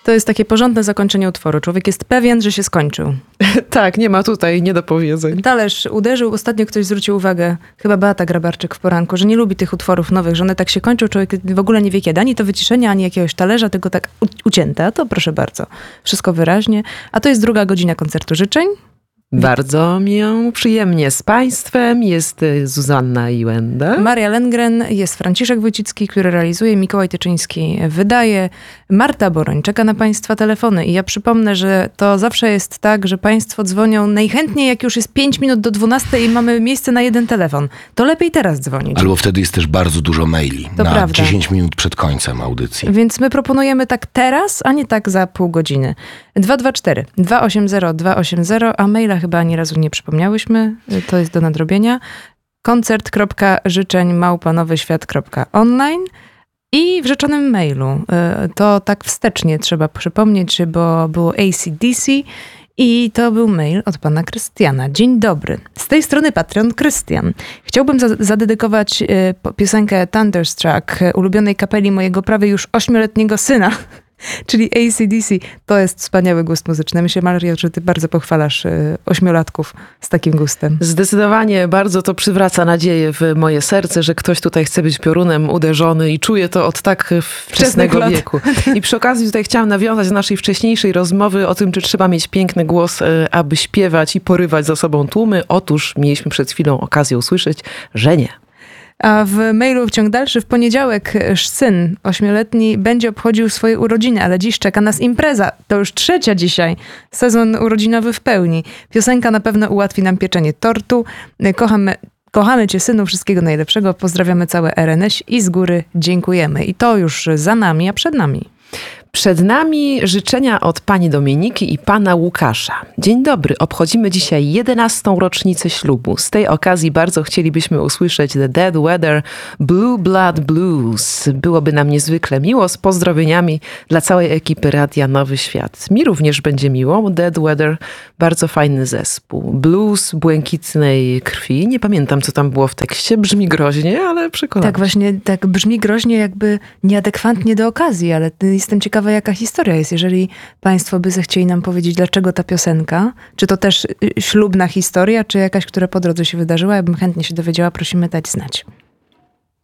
To jest takie porządne zakończenie utworu. Człowiek jest pewien, że się skończył. Tak, nie ma tutaj niedopowiedzeń. Talerz uderzył. Ostatnio ktoś zwrócił uwagę, chyba Beata Grabarczyk w poranku, że nie lubi tych utworów nowych, że one tak się kończą. Człowiek w ogóle nie wie kiedy. Ani to wyciszenie, ani jakiegoś talerza, tylko tak ucięte. A to proszę bardzo. Wszystko wyraźnie. A to jest 2 godzina koncertu życzeń. Bardzo miło, przyjemnie z Państwem. Jest Zuzanna Iłenda. Maria Lengren, jest Franciszek Wójcicki, który realizuje, Mikołaj Tyczyński wydaje, Marta Boroń czeka na Państwa telefony i ja przypomnę, że to zawsze jest tak, że Państwo dzwonią najchętniej jak już jest 5 minut do 12 i mamy miejsce na 1 telefon. To lepiej teraz dzwonić. Albo wtedy jest też bardzo dużo maili. To na prawda. 10 minut przed końcem audycji. Więc my proponujemy tak teraz, a nie tak za pół godziny. 224 280 280, a maila chyba ani razu nie przypomniałyśmy. To jest do nadrobienia. koncert.życzeń@nowyświat.online. I w rzeczonym mailu, to tak wstecznie trzeba przypomnieć, bo było AC/DC i to był mail od pana Krystiana. Dzień dobry. Z tej strony Patron Krystian. Chciałbym zadedykować piosenkę Thunderstruck ulubionej kapeli mojego prawie już 8-letniego syna. Czyli AC/DC. To jest wspaniały gust muzyczny. Myślę, Mario, że ty bardzo pochwalasz 8-latków z takim gustem. Zdecydowanie bardzo to przywraca nadzieję w moje serce, że ktoś tutaj chce być piorunem uderzony i czuje to od tak wczesnego wieku. I przy okazji tutaj chciałam nawiązać do naszej wcześniejszej rozmowy o tym, czy trzeba mieć piękny głos, aby śpiewać i porywać za sobą tłumy. Otóż mieliśmy przed chwilą okazję usłyszeć, że nie. A w mailu w ciąg dalszy, w poniedziałek syn 8-letni będzie obchodził swoje urodziny, ale dziś czeka nas impreza. To już 3. dzisiaj. Sezon urodzinowy w pełni. Piosenka na pewno ułatwi nam pieczenie tortu. Kochamy cię, synu, wszystkiego najlepszego. Pozdrawiamy całe RNS i z góry dziękujemy. I to już za nami, a przed nami. Przed nami życzenia od pani Dominiki i pana Łukasza. Dzień dobry, obchodzimy dzisiaj 11. rocznicę ślubu. Z tej okazji bardzo chcielibyśmy usłyszeć The Dead Weather Blue Blood Blues. Byłoby nam niezwykle miło, z pozdrowieniami dla całej ekipy Radia Nowy Świat. Mi również będzie miło. Dead Weather, bardzo fajny zespół. Blues błękitnej krwi. Nie pamiętam, co tam było w tekście. Brzmi groźnie, ale przekonam. Tak, właśnie tak brzmi groźnie, jakby nieadekwatnie do okazji, ale jestem ciekawa, jaka historia jest. Jeżeli państwo by zechcieli nam powiedzieć, dlaczego ta piosenka, czy to też ślubna historia, czy jakaś, która po drodze się wydarzyła, ja bym chętnie się dowiedziała, prosimy dać znać.